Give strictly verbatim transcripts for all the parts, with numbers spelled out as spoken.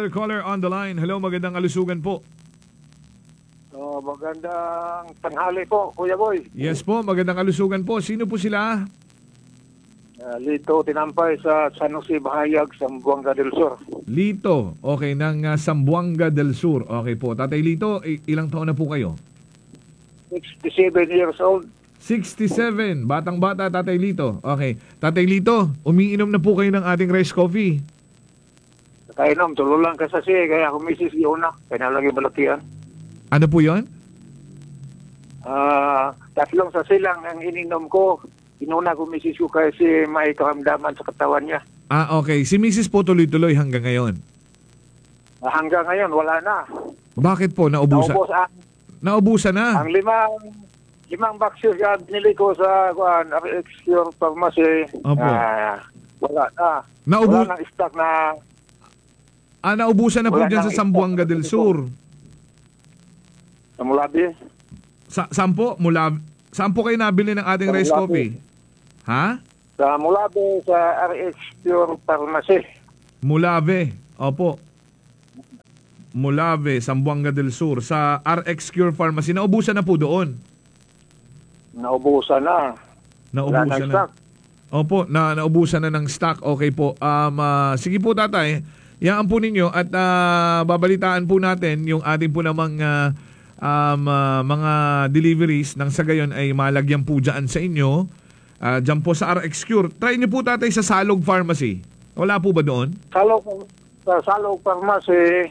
another caller on the line. Hello, magandang kalusugan po. Oh, magandang tanghali po, Kuya Boy. Yes po, magandang kalusugan po. Sino po sila? Uh, Lito Tinampay sa San Jose Bahayag, Zamboanga del Sur. Lito, okay, ng uh, Zamboanga del Sur. Okay po. Tatay Lito, i- ilang taon na po kayo? sixty-seven years old. sixty-seven. Batang-bata, Tatay Lito. Okay. Tatay Lito, umiinom na po kayo ng ating rice coffee. Kainom, tulo lang kasi kaya ako misis yun na. Kaya nalagi balakian. Ano po yon? Ah, tatlong sa silang ang ininom ko. Inuna ko misis ko kasi may karamdaman sa katawan niya. Ah, okay. Si Missus po tuloy-tuloy hanggang ngayon. Ah, hanggang ngayon, wala na. Bakit po? Naubusan? Naubos ang, Naubusan na? ang limang limang boxes na binili ko sa kuan, R X Cure Pharmacy. Opo. Ah, wala na. Naubu- Wala nang stock na. ah, naubusan na po Wala dyan sa nang Zamboanga del Sur. Sa Mulabi. Sa, saan po? Mula, saan po kayo nabili ng ating Sa rice Mulabi. coffee? Ha? Sa Mulabi, sa R X Pure Pharmacy. Mulave. Opo. Mulave, Zamboanga del Sur. Sa R X Cure Pharmacy. Naubusan na po doon. Naubusan na. Wala Naubusan nang na. stock. Opo, na naubusan na ng stock. Okay po. Um, ah, sige po tatay. Yaan po ninyo at ah, babalitaan po natin yung ating po namang ah, um, ah, mga deliveries nang sa gayon ay malagyan po dyan sa inyo. Ah, dyan po sa R X Cure. Try niyo po tatay sa Salog Pharmacy. Wala po ba doon? Salog, sa Salog Pharmacy,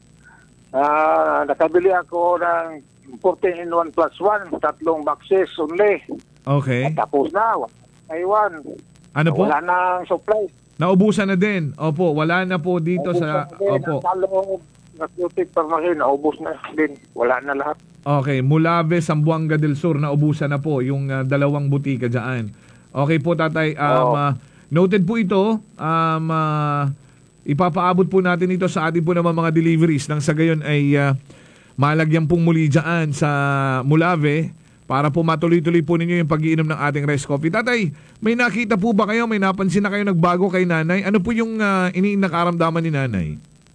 ah, nakabili ako ng fourteen in one plus one, tatlong boxes only. Okay. At tapos na, Taiwan. Ano po? Wala nang supply. Naubusan na din. Opo, wala na po dito sa... Naubusan na din. Opo. Ang Salog, Narcotic Pharmacy, naubos na din. Wala na lahat. Okay, Mulave, Zamboanga del Sur, naubusan na po yung ah, dalawang butika dyan. Okay po tatay, um, Oo. ah, noted po ito. Um, ah, ipapaabot po natin ito sa ating po naman mga deliveries nang sa gayon ay ah, malagyan pong muli dyan sa Mulave para po matuloy-tuloy po ninyo yung pag-iinom ng ating rice coffee. Tatay, may nakita po ba kayo? May napansin na kayo nagbago kay nanay? Ano po yung uh, iniin na karamdaman ni nanay?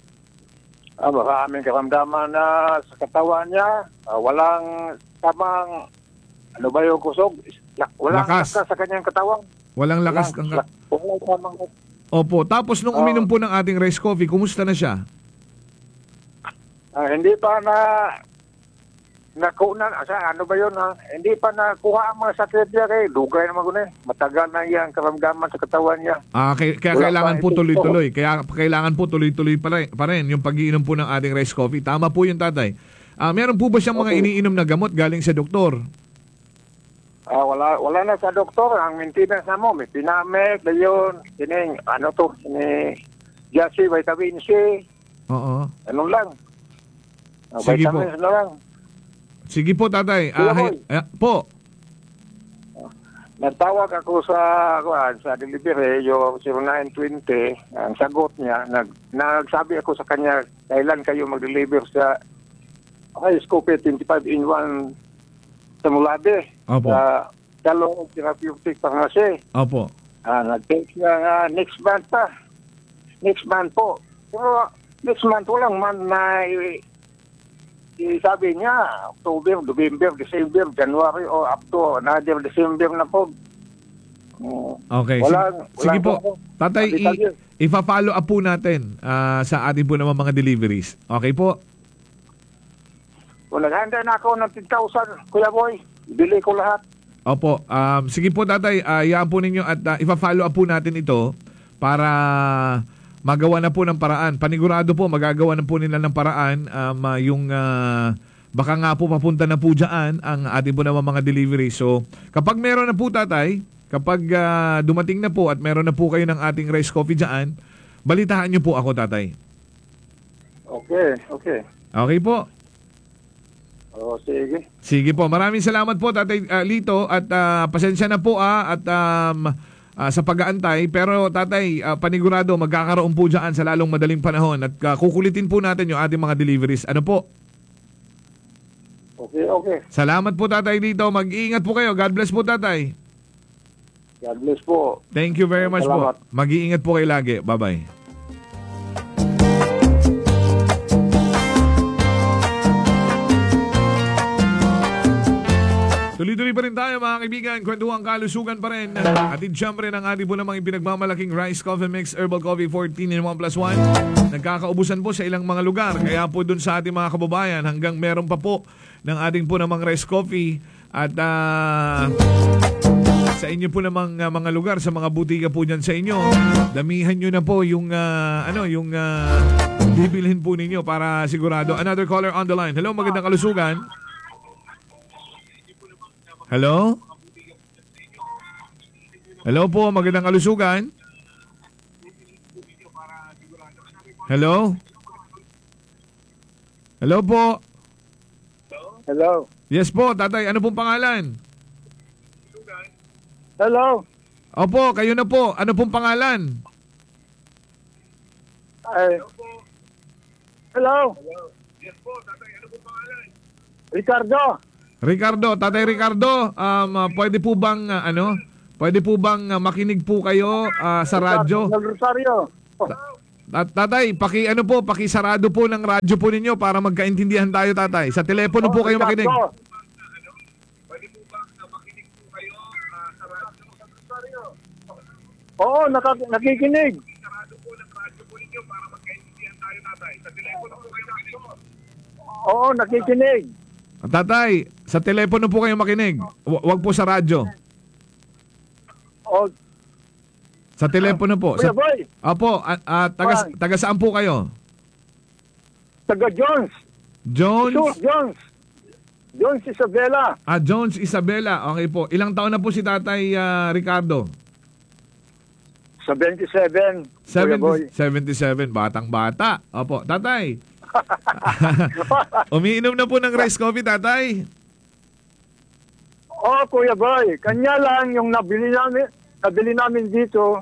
Ah, baka aming karamdaman na sa katawan niya, ah, walang tamang, ano ba yung kusog? La- Walang Lakas. lakas sa kanyang katawan. Walang lakas Walang, ng... la- walang tamang. Opo, tapos nung Oo. uminom po ng ating rice coffee, kumusta na siya? Ah, hindi pa na nakuha, asa, ano ba yun ha? Hindi pa nakuha ang mga sakit niya kay dugay naman ko na eh. Matagal na yan karamdaman sa katawan niya. Ah, kaya, kaya Wala kailangan pa po ito. tuloy-tuloy. Kaya kailangan po tuloy-tuloy pa rin, pa rin yung pag-iinom po ng ating rice coffee. Tama po yung tatay. Ah, meron po ba siyang mga Okay. iniinom na gamot galing sa doktor? Ah, wala wala na sa doktor ang maintenance na mo, may pinamit, dayon, kining ano to, ini Jasi vitamin C, Oo. ano lang. Ah, Sige po. vitamins na lang. Sige po tatay. Kuya Ah, hay- Boy. ah, po. Nagtawag ako sa kuan sa delivery yung zero nine twenty, ang sagot niya, nag nagsabi ako sa kanya, kailan kayo mag-deliver sa High Scope twenty-five in one sa Mulabe, Opo. sa Talong Therapeutic Pharmacy. Opo. Ah, nag-take siya nga next month pa. Next month po. Pero next month walang man na i- i- sabi niya, October, November, December, January, o up to another December na po. Mm. Okay. Walang- sige, sige walang po. po. Tatay, i- Detalye. ipa-follow up po natin ah, sa ating po naman mga deliveries. Okay po? Kung naghanda na ako ng ten thousand, Kuya Boy, bili ko lahat. Opo. Um, sige po tatay, uh, yaan po ninyo at uh, ipa-follow up po natin ito para magawa na po ng paraan. Panigurado po, magagawa na po nila ng paraan um, uh, yung uh, baka nga po papunta na po dyan ang ating po naman mga delivery. So kapag meron na po tatay, kapag uh, dumating na po at meron na po kayo ng ating rice coffee dyan, balitaan nyo po ako tatay. Okay, okay. Okay po? O, sige. Sige po. Maraming salamat po Tatay uh, Lito at uh, pasensya na po ah, at um, uh, sa pag-aantay. Pero Tatay, uh, panigurado magkakaroon po dyan sa lalong madaling panahon at uh, kukulitin po natin yung ating mga deliveries. Ano po? Okay, okay. Salamat po Tatay Lito. Mag-iingat po kayo. God bless po Tatay. God bless po. Thank you very much Salamat. po. Mag-iingat po kayo lagi. Bye-bye. Tuloy-tuloy pa rin tayo mga kaibigan. Kwentuhan kalusugan pa rin. At siyempre ng ating po namang pinagmamalaking Rice Coffee Mix Herbal Coffee fourteen in one plus one. Nagkakaubusan po sa ilang mga lugar. Kaya po dun sa ating mga kababayan hanggang meron pa po ng ating po namang Rice Coffee. At uh, sa inyo po namang uh, mga lugar, sa mga butika po dyan sa inyo, damihan nyo na po yung uh, ano, yung uh, bibilhin po ninyo para sigurado. Another caller on the line. Hello, magandang kalusugan. Hello? Hello po, magandang kalusugan. Hello? Hello po. Hello. Yes po, tatay. Ano pong pangalan? Hello. Opo, kayo na po. Ano pong pangalan? Ay. Hello. Yes po, tatay. Ano pong pangalan? Ricardo. Ricardo, tatay Ricardo, um, uh, pwede po bang uh, ano? Pwede po bang uh, makinig po kayo uh, sa radyo? Ricardo Rosario. Tat- tatay, paki ano po, pakisarado po ng radyo po ninyo para magkaintindihan tayo, tatay. Sa telepono po kayo makinig. Pwede po bang makinig po kayo sa radyo? Oo, naka- nakikinig. Sarado po ng radyo po ninyo para magkaintindihan tayo, tatay. Sa telepono po kayo makinig. Oo, nakikinig. Tatay, sa telepono po kayo makinig. W- wag po sa radyo. O, Sa telepono po. Kuya Sa, Boy, opo, at uh, taga, Juan. taga saan po kayo? taga Jones. Jones? Jones. Jones. Jones Isabela. Ah, Jones Isabela. Okay po. Ilang taon na po si tatay uh, Ricardo? seventy-seven. Kuya Boy. seventy, seventy-seven. Batang bata. Opo. Tatay. Umiinom na po ng rice coffee, tatay. Oh, Kuya Boy. Kanya lang yung nabili namin, nabili namin dito.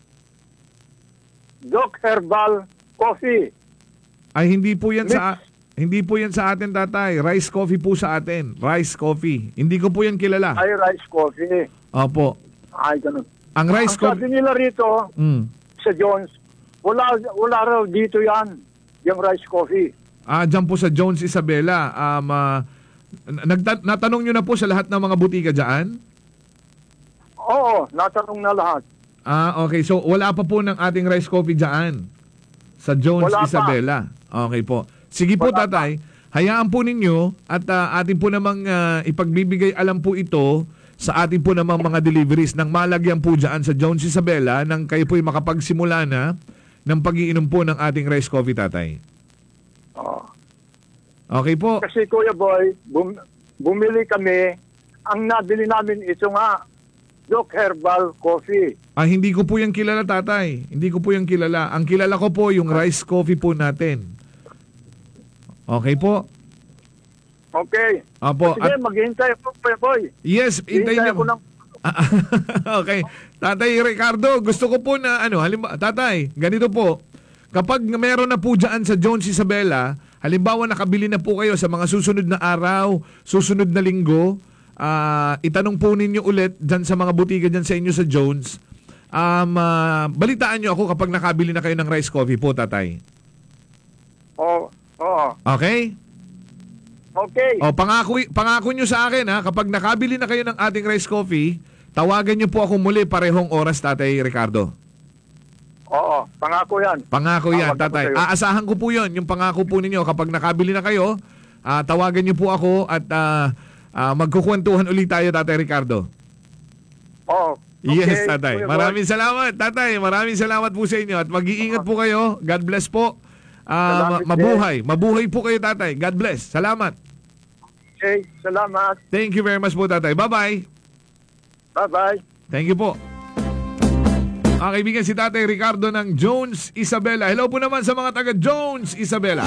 Doc Herbal Coffee. Ay, hindi po yan Mix. sa... Hindi po yan sa atin, tatay. Rice coffee po sa atin. Rice coffee. Hindi ko po yan kilala. Ay, rice coffee. Opo. Ay, ganun. Ang rice Ang sabi coffee... nila rito, Mm. sa Jones, wala, wala raw dito yan, yung rice coffee. Ah, dyan po sa Jones Isabela. Um, ah, nagta- natanong nyo na po sa lahat ng mga butika dyan? Oo, natanong na lahat. Ah, okay. So, wala pa po ng ating rice coffee dyan sa Jones Wala pa. Isabela. Okay po. Sige po, Wala tatay. Hayaan po ninyo at ah, atin po namang ah, ipagbibigay alam po ito sa atin po namang mga deliveries ng malagyan po dyan sa Jones Isabela nang kayo po'y makapagsimula na ng pag-iinom po ng ating rice coffee, tatay. Oo. Okay po. Kasi Kuya Boy, bum- bumili kami, ang nabili namin ito nga, Doc Herbal Coffee. Ah, hindi ko po yung kilala, tatay. Hindi ko po yung kilala. Ang kilala ko po yung rice coffee po natin. Okay po? Okay. Apo. Sige, At, maghihintay po, Kuya Boy. yes, hintayin Hintay niyo. ako ng... Okay. Tatay Ricardo, gusto ko po na, ano, halimbawa, tatay, ganito po. Kapag meron na po dyan sa Jones Isabela, halimbawa nakabili na po kayo sa mga susunod na araw, susunod na linggo, ah, itanong po ninyo ulit dyan sa mga butika dyan sa inyo sa Jones. Um, ah, balitaan nyo ako kapag nakabili na kayo ng rice coffee po, tatay. Oo. Oo. Okay? Okay. O, pangako, pangako nyo sa akin, ha, kapag nakabili na kayo ng ating rice coffee, tawagan nyo po ako muli parehong oras, tatay Ricardo. Oo. Pangako yan. Pangako yan, Tawag ako tatay. sa'yo. Aasahan ko po yun, yung pangako po ninyo. Kapag nakabili na kayo, ah, tawagan nyo po ako at ah, ah, magkukwentuhan ulit tayo, tatay Ricardo. Oo. Yes, Okay, tatay. Kuya Boy. Maraming salamat, tatay. Maraming salamat po sa inyo at mag-iingat po kayo. God bless po. Ah, Salamat ma- mabuhay. Mabuhay po kayo, tatay. God bless. Salamat. Okay. Salamat. Thank you very much po, tatay. Bye-bye. Bye-bye. Thank you po. Ang kaibigan si Tatay Ricardo ng Jones Isabela. Hello po naman sa mga taga Jones Isabela.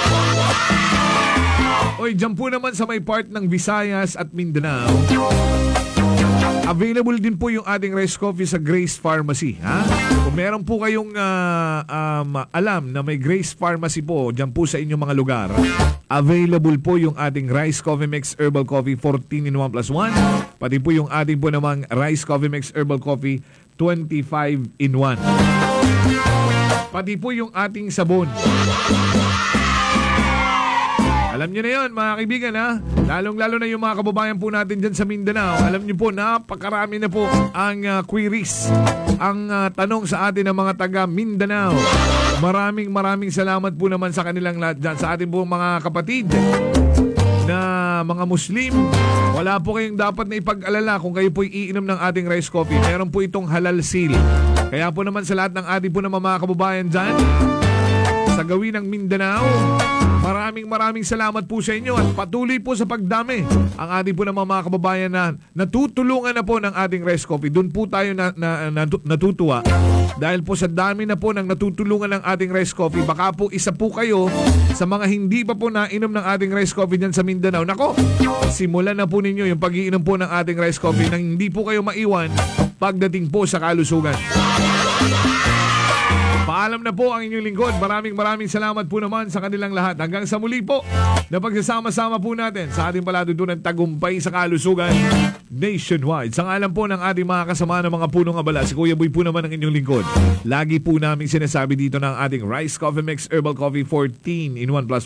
Oy, dyan po naman sa may part ng Visayas at Mindanao. Available din po yung ating rice coffee sa Grace Pharmacy. Ha? Kung meron po kayong uh, um, alam na may Grace Pharmacy po dyan po sa inyong mga lugar, available po yung ating Rice Coffee Mix Herbal Coffee fourteen in one plus one. Pati po yung ating po namang Rice Coffee Mix Herbal Coffee twenty-five in one. Pati po yung ating sabon. Alam niyo na yun, mga kaibigan, ha? Lalong-lalo na yung mga kababayan po natin dyan sa Mindanao. Alam niyo po, napakarami na po ang uh, queries, ang uh, tanong sa atin ng mga taga Mindanao. Maraming maraming salamat po naman sa kanilang lahat dyan, sa ating po mga kapatid na mga Muslim. Wala po kayong dapat na ipag-alala kung kayo po iinom ng ating rice coffee. Meron po itong halal seal. Kaya po naman sa lahat ng ating po naman mga kababayan dyan, sa gawin ng Mindanao, maraming maraming salamat po sa inyo at patuloy po sa pagdami ang ating po naman mga kababayan na natutulungan na po ng ating rice coffee. Doon po tayo na, na, na, natutuwa dahil po sa dami na po ng natutulungan ng ating rice coffee. Baka po isa po kayo sa mga hindi pa po nainom ng ating rice coffee dyan sa Mindanao. Nako, simulan na po ninyo yung pag-iinom po ng ating rice coffee nang hindi po kayo maiwan pagdating po sa kalusugan. Paalam na po ang inyong lingkod. Maraming maraming salamat po naman sa kanilang lahat. Hanggang sa muli po na pagsasama-sama po natin sa ating palatuntunan tagumpay sa kalusugan nationwide. Sa ngalan po ng ating mga kasama ng mga punong abala, si Kuya Boy po naman ang inyong lingkod. Lagi po namin sinasabi dito ng ating Rice Coffee Mix Herbal Coffee fourteen in one plus